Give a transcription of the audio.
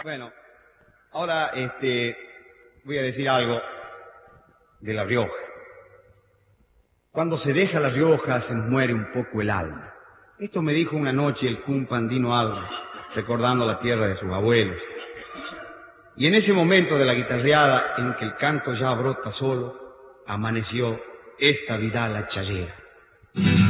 Bueno, ahora voy a decir algo de La Rioja. Cuando se deja La Rioja se nos muere un poco el alma. Esto me dijo una noche el cumpa Andino Álvarez, recordando la tierra de sus abuelos. Y en ese momento de la guitarreada en que el canto ya brota solo, amaneció esta Vidala chayera.